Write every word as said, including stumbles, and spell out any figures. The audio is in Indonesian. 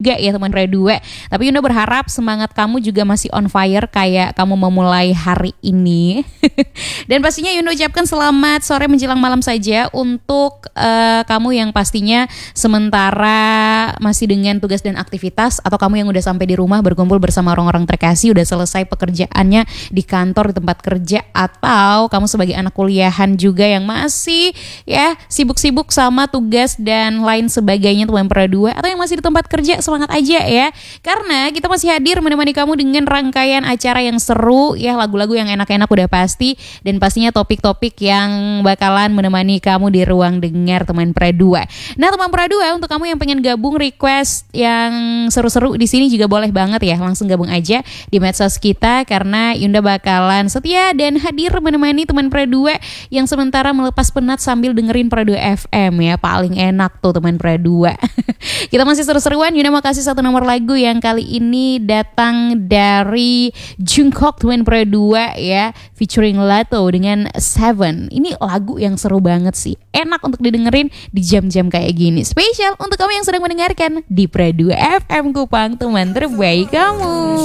juga ya teman Redue. Tapi Yunda berharap semangat kamu juga masih on fire kayak kamu memulai hari ini. Dan pastinya Yunda ucapkan selamat sore menjelang malam saja untuk uh, kamu yang pastinya sementara masih dengan tugas dan aktivitas, atau kamu yang udah sampai di rumah berkumpul bersama orang-orang terkasih, udah selesai pekerjaannya di kantor, di tempat kerja, atau kamu sebagai anak kuliahan juga yang masih ya sibuk-sibuk sama tugas dan lain sebagainya teman Redue, atau yang masih di tempat kerja, semangat aja ya, karena kita masih hadir menemani kamu dengan rangkaian acara yang seru ya, lagu-lagu yang enak-enak udah pasti, dan pastinya topik-topik yang bakalan menemani kamu di ruang dengar teman Redue. Nah teman Redue, untuk kamu yang pengen gabung request yang seru-seru di sini juga boleh banget ya, langsung gabung aja di medsos kita, karena Yunda bakalan setia dan hadir menemani teman Redue yang sementara melepas penat sambil dengerin Redue F M ya, paling enak tuh teman Redue. Kita masih seru-seruan. Yuna mau kasih satu nomor lagu yang kali ini datang dari Jungkook teman Redue ya, featuring Lato dengan Seven. Ini lagu yang seru banget sih, enak untuk didengerin di jam-jam kayak gini. Spesial untuk kamu yang sedang mendengarkan di Redue F M Kupang, teman terbaik kamu.